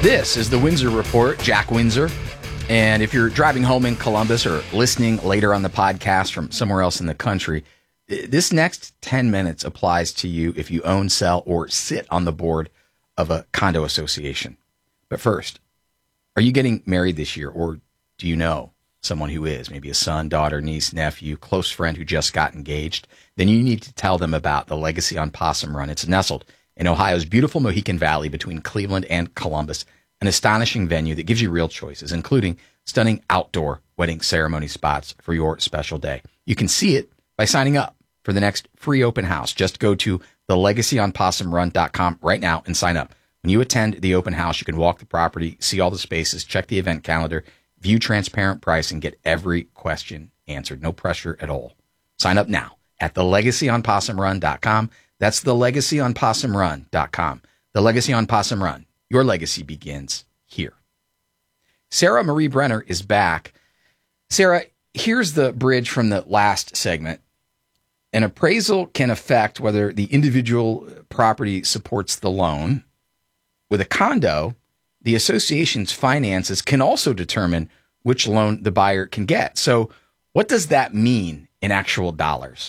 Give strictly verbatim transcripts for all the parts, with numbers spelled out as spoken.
This is the Windsor Report, Jack Windsor. And if you're driving home in Columbus or listening later on the podcast from somewhere else in the country, this next ten minutes applies to you if you own, sell, or sit on the board of a condo association. But first, are you getting married this year, or do you know someone who is, maybe a son, daughter, niece, nephew, close friend who just got engaged? Then you need to tell them about the Legacy on Possum Run. It's nestled in Ohio's beautiful Mohican Valley between Cleveland and Columbus, an astonishing venue that gives you real choices, including stunning outdoor wedding ceremony spots for your special day. You can see it by signing up for the next free open house. Just go to the legacy on possum run dot com right now and sign up. When you attend the open house, you can walk the property, see all the spaces, check the event calendar, view transparent price, and get every question answered. No pressure at all. Sign up now at the legacy on possum run dot com. That's the legacy on possum run dot com. The Legacy on Possum Run. Your legacy begins here. Sarah Marie Brenner is back. Sarah, here's the bridge from the last segment. An appraisal can affect whether the individual property supports the loan. With a condo, the association's finances can also determine which loan the buyer can get. So what does that mean in actual dollars?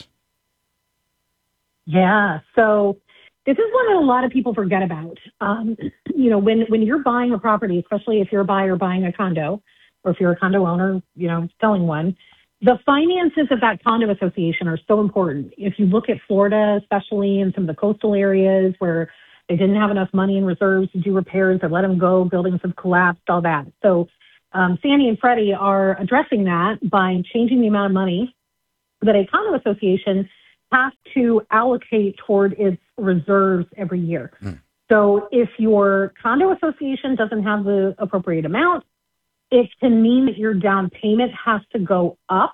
Yeah, so this is one that a lot of people forget about. Um, you know, when, when you're buying a property, especially if you're a buyer buying a condo, or if you're a condo owner, you know, selling one, the finances of that condo association are so important. If you look at Florida, especially in some of the coastal areas where they didn't have enough money in reserves to do repairs, they let them go, buildings have collapsed, all that. So um, Fannie and Freddie are addressing that by changing the amount of money that a condo association has to allocate toward its reserves every year. Mm. So if your condo association doesn't have the appropriate amount, it can mean that your down payment has to go up.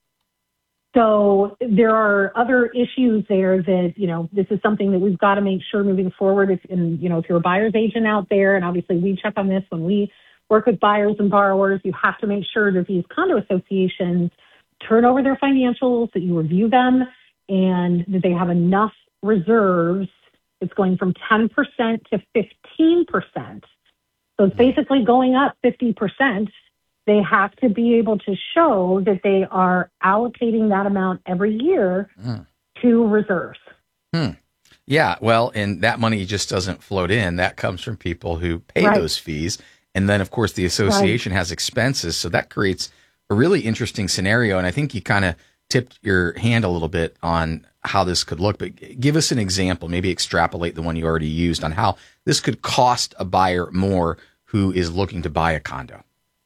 So there are other issues there that, you know, this is something that we've got to make sure moving forward. If, and, you know, if you're a buyer's agent out there, and obviously we check on this when we work with buyers and borrowers, you have to make sure that these condo associations turn over their financials, that you review them, and that they have enough reserves. It's going from ten percent to fifteen percent. So it's basically going up fifty percent. They have to be able to show that they are allocating that amount every year mm. to reserves. Hmm. Yeah, well, and that money just doesn't float in. That comes from people who pay right. those fees. And then, of course, the association right. has expenses. So that creates a really interesting scenario. And I think you kind of tipped your hand a little bit on how this could look, but give us an example, maybe extrapolate the one you already used on how this could cost a buyer more who is looking to buy a condo.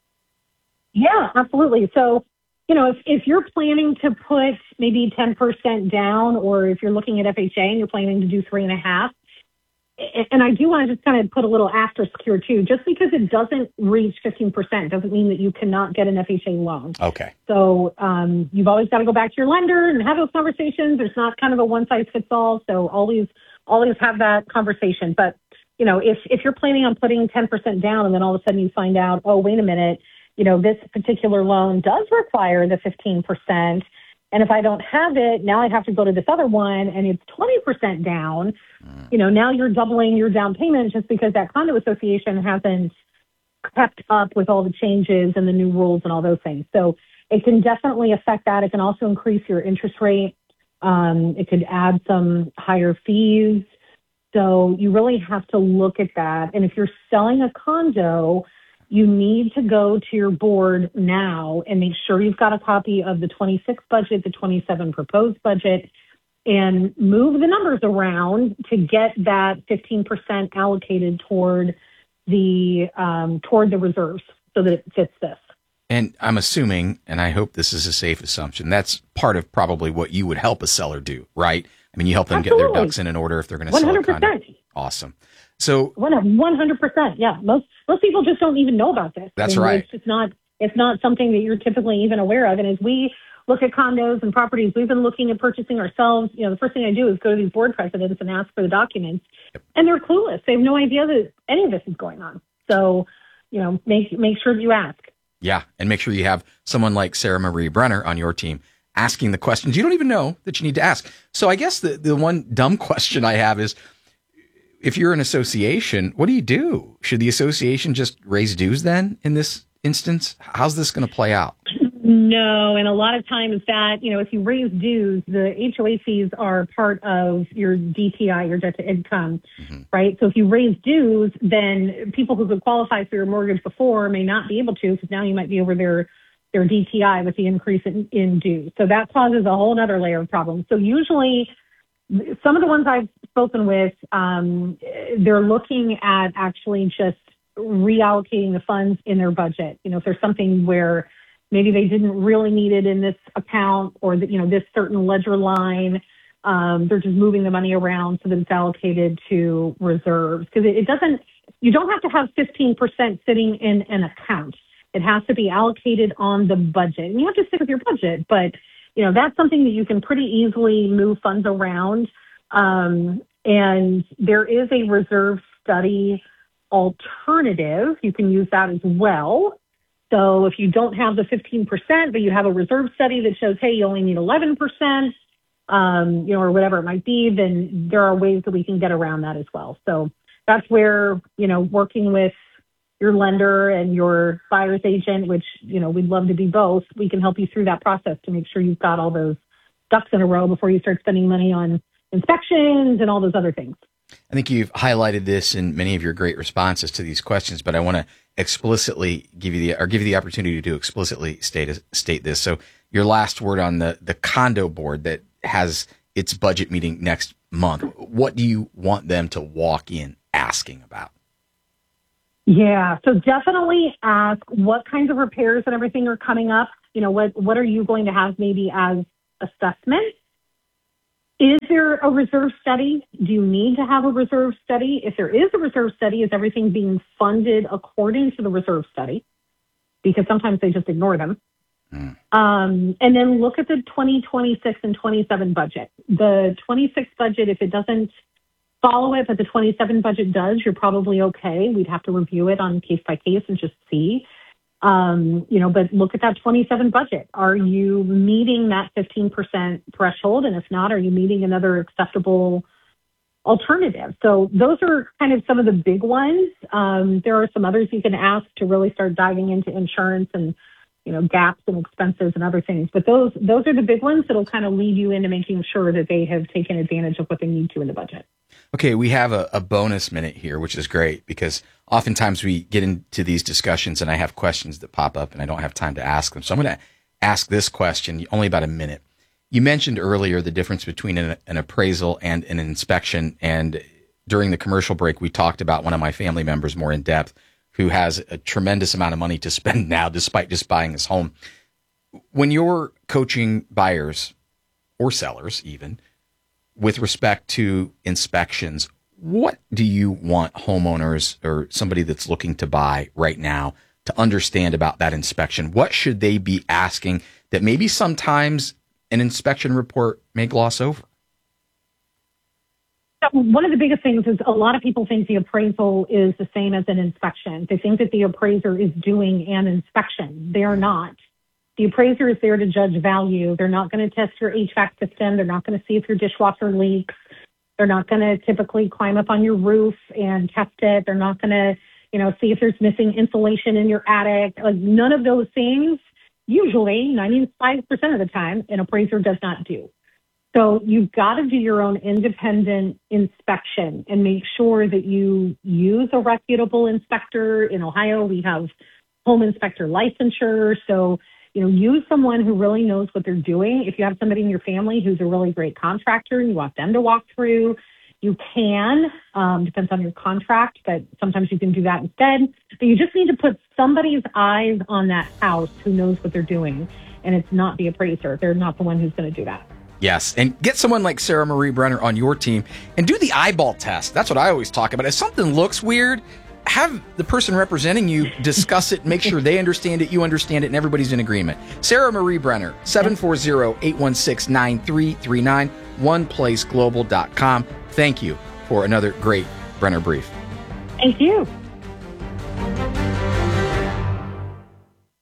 Yeah, absolutely. So, you know, if, if you're planning to put maybe ten percent down, or if you're looking at F H A and you're planning to do three and a half, and I do want to just kind of put a little asterisk here too, just because it doesn't reach fifteen percent doesn't mean that you cannot get an F H A loan. Okay. So um, you've always got to go back to your lender and have those conversations. There's not kind of a one size fits all. So always, always have that conversation. But, you know, if, if you're planning on putting ten percent down and then all of a sudden you find out, oh, wait a minute, you know, this particular loan does require the fifteen percent. And if I don't have it, now I have to go to this other one and it's twenty percent down. Mm. You know, now you're doubling your down payment just because that condo association hasn't kept up with all the changes and the new rules and all those things. So it can definitely affect that. It can also increase your interest rate. Um, it could add some higher fees. So you really have to look at that. And if you're selling a condo, you need to go to your board now and make sure you've got a copy of the twenty-six budget, the twenty-seven proposed budget, and move the numbers around to get that fifteen percent allocated toward the um, toward the reserves so that it fits this. And I'm assuming, and I hope this is a safe assumption, that's part of probably what you would help a seller do, right? I mean, you help them Absolutely. get their ducks in an order if they're going to sell a condo. Awesome. So one hundred percent, yeah. Most most people just don't even know about this. That's I mean, right. It's just not it's not something that you're typically even aware of. And as we look at condos and properties we've been looking at purchasing ourselves, you know, the first thing I do is go to these board presidents and ask for the documents. Yep. And they're clueless. They have no idea that any of this is going on. So, you know, make make sure that you ask. Yeah, and make sure you have someone like Sarah Marie Brenner on your team asking the questions you don't even know that you need to ask. So I guess the, the one dumb question I have is, if you're an association, what do you do? Should the association just raise dues then in this instance? How's this going to play out? No, and a lot of times that, you know, if you raise dues, the H O A fees are part of your D T I, your debt to income, mm-hmm. right? So if you raise dues, then people who could qualify for your mortgage before may not be able to, because now you might be over their, their D T I with the increase in, in dues. So that causes a whole other layer of problems. So usually some of the ones I've spoken with, um, they're looking at actually just reallocating the funds in their budget. You know, if there's something where maybe they didn't really need it in this account or, the, you know, this certain ledger line. Um, they're just moving the money around so that it's allocated to reserves. Because it, it doesn't, you don't have to have fifteen percent sitting in an account. It has to be allocated on the budget. And you have to stick with your budget. But, you know, that's something that you can pretty easily move funds around. Um, and there is a reserve study alternative. You can use that as well. So if you don't have the fifteen percent, but you have a reserve study that shows, hey, you only need eleven percent, um, you know, or whatever it might be, then there are ways that we can get around that as well. So that's where, you know, working with your lender and your buyer's agent, which, you know, we'd love to be both, we can help you through that process to make sure you've got all those ducks in a row before you start spending money on inspections and all those other things. I think you've highlighted this in many of your great responses to these questions, but I want to explicitly give you the, or give you the opportunity to explicitly state, state this. So your last word on the, the condo board that has its budget meeting next month, what do you want them to walk in asking about? Yeah, so definitely ask what kinds of repairs and everything are coming up. You know, what, what are you going to have maybe as assessment? Is there a reserve study? Do you need to have a reserve study? If there is a reserve study, is everything being funded according to the reserve study? Because sometimes they just ignore them. Mm. Um, and then look at the twenty twenty-six and twenty-seven budget. The twenty-six budget, if it doesn't follow it, but the twenty-seven budget does, you're probably okay. We'd have to review it on case by case and just see. Um, you know, but look at that twenty-seven budget. Are you meeting that fifteen percent threshold? And if not, are you meeting another acceptable alternative? So those are kind of some of the big ones. Um, there are some others you can ask to really start diving into insurance and, you know, gaps and expenses and other things. But those, those are the big ones that'll kind of lead you into making sure that they have taken advantage of what they need to in the budget. Okay, we have a, a bonus minute here, which is great because oftentimes we get into these discussions and I have questions that pop up and I don't have time to ask them. So I'm going to ask this question, only about a minute. You mentioned earlier the difference between an, an appraisal and an inspection. And during the commercial break, we talked about one of my family members more in depth who has a tremendous amount of money to spend now despite just buying his home. When you're coaching buyers or sellers even, with respect to inspections, what do you want homeowners or somebody that's looking to buy right now to understand about that inspection? What should they be asking that maybe sometimes an inspection report may gloss over? One of the biggest things is a lot of people think the appraisal is the same as an inspection. They think that the appraiser is doing an inspection. They are not. The appraiser is there to judge value. They're not going to test your H V A C system. They're not going to see if your dishwasher leaks. They're not going to typically climb up on your roof and test it. They're not going to, you know, see if there's missing insulation in your attic. Like none of those things, usually ninety-five percent of the time, an appraiser does not do. So you've got to do your own independent inspection and make sure that you use a reputable inspector. In Ohio, we have home inspector licensure. So you know, use someone who really knows what they're doing. If you have somebody in your family who's a really great contractor and you want them to walk through, you can. Um, depends on your contract, but sometimes you can do that instead. But you just need to put somebody's eyes on that house who knows what they're doing, and it's not the appraiser. They're not the one who's going to do that. Yes, and get someone like Sarah Marie Brenner on your team and do the eyeball test. That's what I always talk about. If something looks weird, have the person representing you discuss it, make sure they understand it, you understand it, and everybody's in agreement. Sarah Marie Brenner, seven four zero, eight one six, nine three three nine, one place global dot com. Thank you for another great Brenner Brief. Thank you.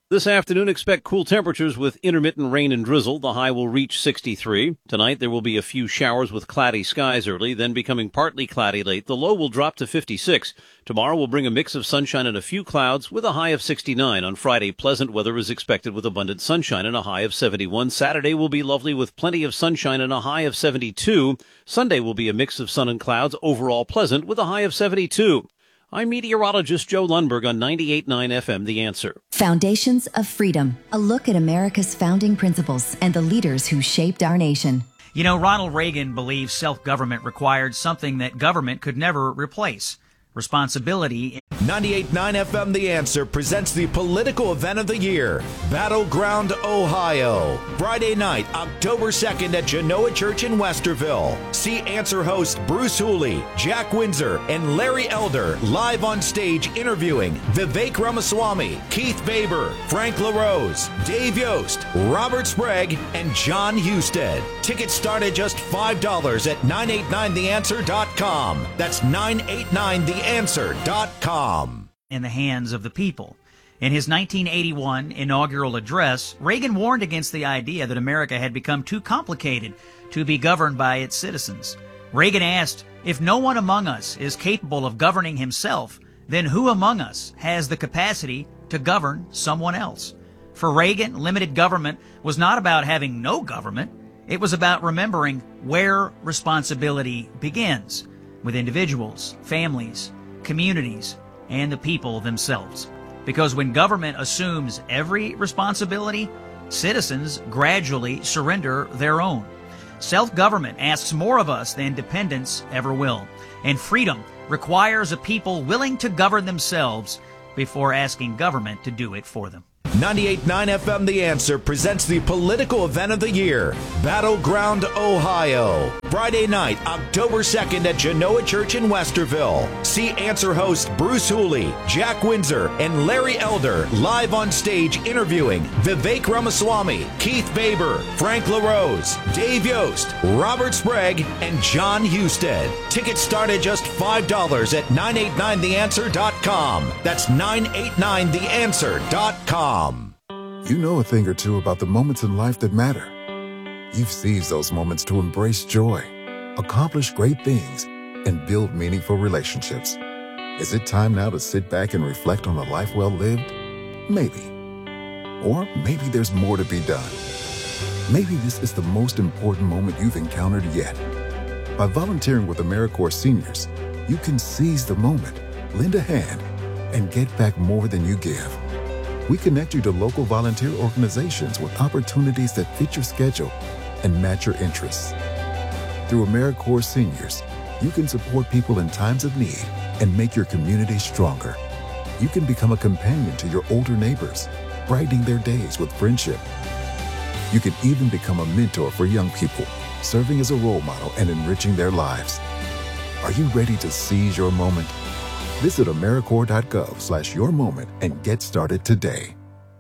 This afternoon, expect cool temperatures with intermittent rain and drizzle. The high will reach sixty-three. Tonight, there will be a few showers with cloudy skies early, then becoming partly cloudy late. The low will drop to fifty-six. Tomorrow will bring a mix of sunshine and a few clouds with a high of sixty-nine. On Friday, pleasant weather is expected with abundant sunshine and a high of seventy-one. Saturday will be lovely with plenty of sunshine and a high of seventy-two. Sunday will be a mix of sun and clouds, overall pleasant with a high of seventy-two. I'm meteorologist Joe Lundberg on ninety-eight point nine F M, The Answer. Foundations of Freedom, a look at America's founding principles and the leaders who shaped our nation. You know, Ronald Reagan believed self-government required something that government could never replace: responsibility. ninety-eight point nine F M The Answer presents the political event of the year, Battleground, Ohio. Friday night, October second at Genoa Church in Westerville. See Answer host Bruce Hooley, Jack Windsor, and Larry Elder live on stage interviewing Vivek Ramaswamy, Keith Baber, Frank LaRose, Dave Yost, Robert Sprague, and John Husted. Tickets start at just five dollars at nine eight nine the answer dot com. That's nine eight nine the answer dot com. In the hands of the people. In his nineteen eighty-one inaugural address, Reagan warned against the idea that America had become too complicated to be governed by its citizens. Reagan asked, if no one among us is capable of governing himself, then who among us has the capacity to govern someone else? For Reagan, limited government was not about having no government. It was about remembering where responsibility begins, with individuals, families, communities, and the people themselves. Because when government assumes every responsibility, citizens gradually surrender their own. Self-government asks more of us than dependence ever will. And freedom requires a people willing to govern themselves before asking government to do it for them. ninety-eight point nine F M The Answer presents the political event of the year, Battleground, Ohio. Friday night, October second at Genoa Church in Westerville. See Answer host Bruce Hooley, Jack Windsor, and Larry Elder live on stage interviewing Vivek Ramaswamy, Keith Baber, Frank LaRose, Dave Yost, Robert Sprague, and John Husted. Tickets start at just five dollars at nine eight nine the answer dot com. That's nine eight nine the answer dot com. You know a thing or two about the moments in life that matter. You've seized those moments to embrace joy, accomplish great things, and build meaningful relationships. Is it time now to sit back and reflect on a life well lived? Maybe. Or maybe there's more to be done. Maybe this is the most important moment you've encountered yet. By volunteering with AmeriCorps Seniors, you can seize the moment, lend a hand, and get back more than you give. We connect you to local volunteer organizations with opportunities that fit your schedule and match your interests. Through AmeriCorps Seniors, you can support people in times of need and make your community stronger. You can become a companion to your older neighbors, brightening their days with friendship. You can even become a mentor for young people, serving as a role model and enriching their lives. Are you ready to seize your moment? Visit AmeriCorps.gov slash your moment and get started today.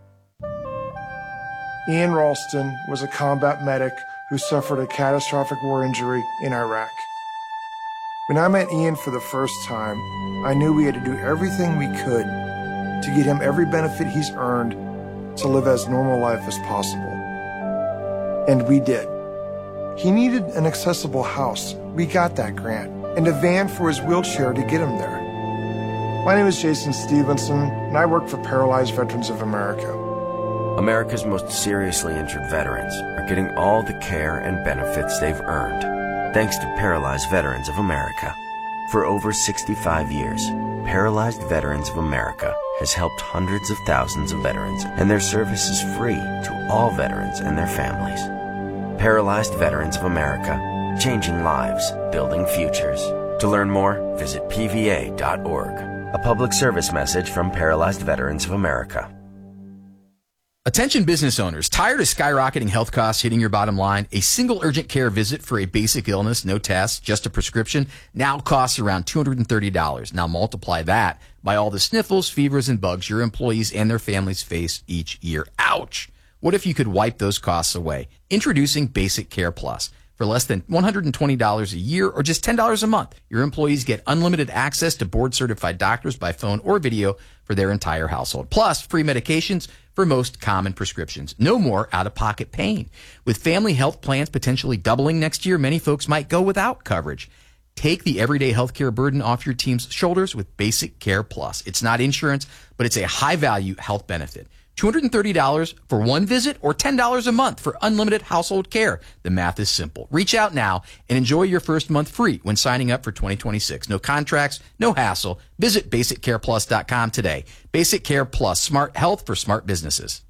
Ian Ralston was a combat medic who suffered a catastrophic war injury in Iraq. When I met Ian for the first time, I knew we had to do everything we could to get him every benefit he's earned to live as normal life as possible. And we did. He needed an accessible house. We got that grant. And a van for his wheelchair to get him there. My name is Jason Stevenson, and I work for Paralyzed Veterans of America. America's most seriously injured veterans are getting all the care and benefits they've earned, thanks to Paralyzed Veterans of America. For over sixty-five years, Paralyzed Veterans of America has helped hundreds of thousands of veterans, and their service is free to all veterans and their families. Paralyzed Veterans of America, changing lives, building futures. To learn more, visit P V A dot org. A public service message from Paralyzed Veterans of America. Attention business owners, tired of skyrocketing health costs hitting your bottom line? A single urgent care visit for a basic illness, no tests, just a prescription, now costs around two hundred thirty dollars. Now multiply that by all the sniffles, fevers, and bugs your employees and their families face each year. Ouch! What if you could wipe those costs away? Introducing Basic Care Plus. For less than one hundred twenty dollars a year or just ten dollars a month, your employees get unlimited access to board-certified doctors by phone or video for their entire household. Plus, free medications for most common prescriptions. No more out-of-pocket pain. With family health plans potentially doubling next year, many folks might go without coverage. Take the everyday healthcare burden off your team's shoulders with Basic Care Plus. It's not insurance, but it's a high-value health benefit. two hundred thirty dollars for one visit or ten dollars a month for unlimited household care. The math is simple. Reach out now and enjoy your first month free when signing up for twenty twenty-six. No contracts, no hassle. Visit basic care plus dot com today. Basic Care Plus, smart health for smart businesses.